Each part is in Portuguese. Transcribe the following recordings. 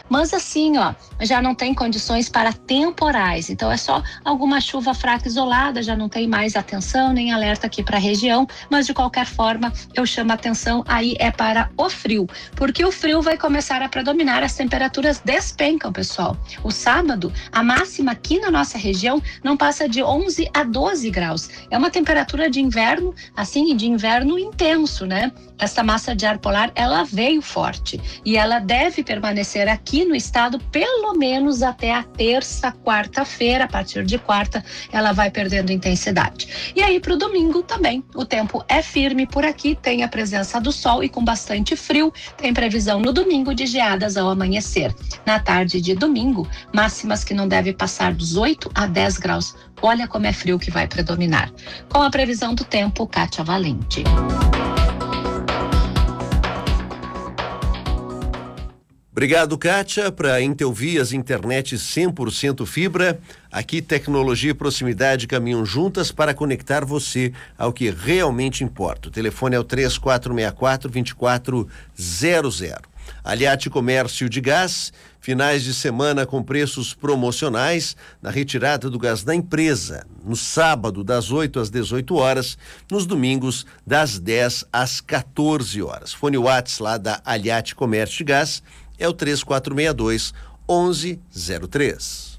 mas assim, já não tem condições para temporais. Então é só alguma chuva fraca isolada, já não tem mais atenção nem alerta aqui para a região, mas de qualquer forma eu chamo a atenção aí é para o frio, porque o frio vai começar a predominar, as temperaturas despencam, pessoal. O sábado, a máxima aqui na nossa região não passa de 11 a 12 graus. É uma temperatura de inverno, assim, de inverno intenso, né? Essa massa de ar polar, ela veio forte e ela deve permanecer aqui no estado pelo menos até a terça, quarta-feira. A partir de quarta, ela vai perdendo intensidade. E aí, para o domingo também, o tempo é firme por aqui, tem a presença do sol e com bastante frio. Tem previsão no domingo de geadas ao amanhecer. Na tarde de domingo, máximas que não devem passar dos 8 a 10 graus. Olha como é frio que vai predominar. Com a previsão do tempo, Kátia Valente. Obrigado, Kátia. Para Intelvias Internet 100% fibra, aqui tecnologia e proximidade caminham juntas para conectar você ao que realmente importa. O telefone é o 3464-2400. Aliate Comércio de Gás, finais de semana com preços promocionais na retirada do gás da empresa. No sábado, das 8 às 18 horas, nos domingos, das 10 às 14 horas. Fone WhatsApp lá da Aliate Comércio de Gás é o 3462-1103.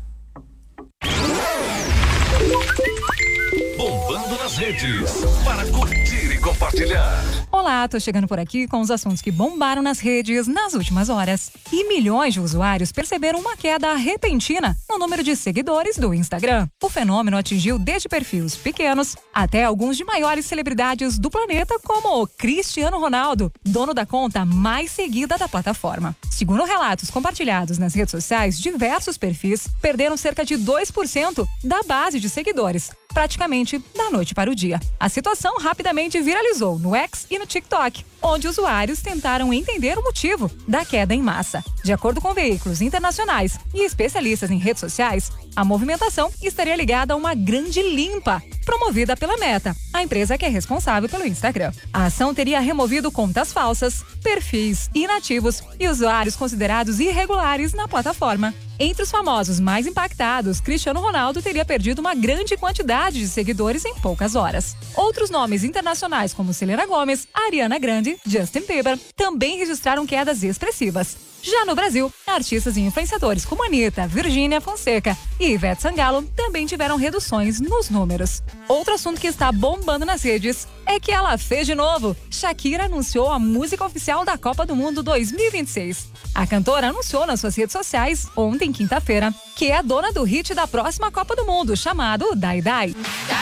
Bombando nas redes, para curtir e compartilhar. Olá, tô chegando por aqui com os assuntos que bombaram nas redes nas últimas horas. E milhões de usuários perceberam uma queda repentina no número de seguidores do Instagram. O fenômeno atingiu desde perfis pequenos até alguns de maiores celebridades do planeta, como o Cristiano Ronaldo, dono da conta mais seguida da plataforma. Segundo relatos compartilhados nas redes sociais, diversos perfis perderam cerca de 2% da base de seguidores, praticamente da noite para o dia. A situação rapidamente viralizou no X e no TikTok, onde usuários tentaram entender o motivo da queda em massa. De acordo com veículos internacionais e especialistas em redes sociais, a movimentação estaria ligada a uma grande limpa promovida pela Meta, a empresa que é responsável pelo Instagram. A ação teria removido contas falsas, perfis inativos e usuários considerados irregulares na plataforma. Entre os famosos mais impactados, Cristiano Ronaldo teria perdido uma grande quantidade de seguidores em poucas horas. Outros nomes internacionais como Selena Gomez, Ariana Grande, Justin Bieber também registraram quedas expressivas. Já no Brasil, artistas e influenciadores como Anitta, Virgínia Fonseca e Ivete Sangalo também tiveram reduções nos números. Outro assunto que está bombando nas redes é que ela fez de novo. Shakira anunciou a música oficial da Copa do Mundo 2026. A cantora anunciou nas suas redes sociais, ontem, quinta-feira, que é a dona do hit da próxima Copa do Mundo, chamado Die Die.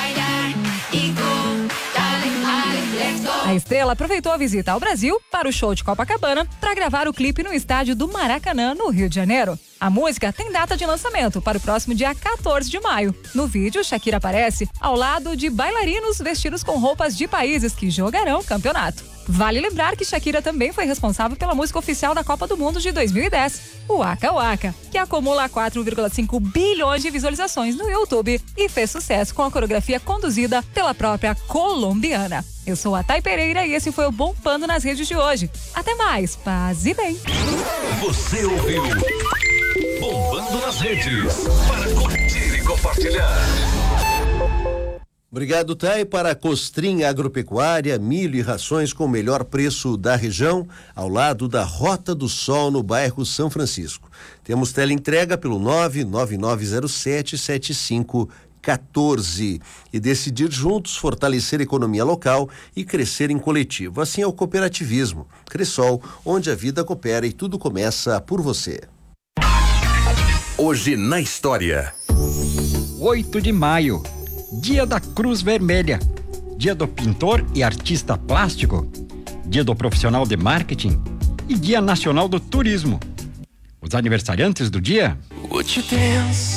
A estrela aproveitou a visita ao Brasil para o show de Copacabana para gravar o clipe no estádio do Maracanã, no Rio de Janeiro. A música tem data de lançamento para o próximo dia 14 de maio. No vídeo, Shakira aparece ao lado de bailarinos vestidos com roupas de países que jogarão o campeonato. Vale lembrar que Shakira também foi responsável pela música oficial da Copa do Mundo de 2010, o Waka Waka, que acumula 4,5 bilhões de visualizações no YouTube e fez sucesso com a coreografia conduzida pela própria colombiana. Eu sou a Thay Pereira e esse foi o Bombando nas Redes de hoje. Até mais, paz e bem. Você ouviu Bombando nas Redes, para curtir e compartilhar. Obrigado, Thay. Para a Costrim Agropecuária, milho e rações com o melhor preço da região, ao lado da Rota do Sol, no bairro São Francisco. Temos teleentrega pelo 999077514 e decidir juntos fortalecer a economia local e crescer em coletivo. Assim é o cooperativismo. Cressol, onde a vida coopera e tudo começa por você. Hoje na história. 8 de maio. Dia da Cruz Vermelha, Dia do Pintor e Artista Plástico, Dia do Profissional de Marketing e Dia Nacional do Turismo. Os aniversariantes do dia: